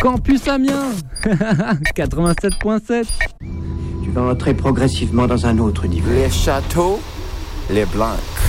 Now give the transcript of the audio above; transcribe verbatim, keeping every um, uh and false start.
Campus Amiens quatre-vingt-sept point sept. Tu vas entrer progressivement dans un autre niveau. Les châteaux, les blancs.